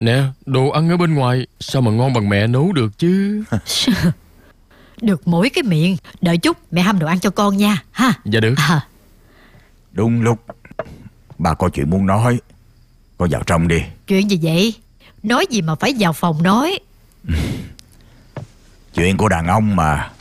Nè, đồ ăn ở bên ngoài sao mà ngon bằng mẹ nấu được chứ. Được mỗi cái miệng. Đợi chút mẹ hâm đồ ăn cho con nha ha. Dạ được. Đúng lúc bà có chuyện muốn nói. Con vào trong đi. Chuyện gì vậy? Nói gì mà phải vào phòng nói. Chuyện của đàn ông mà.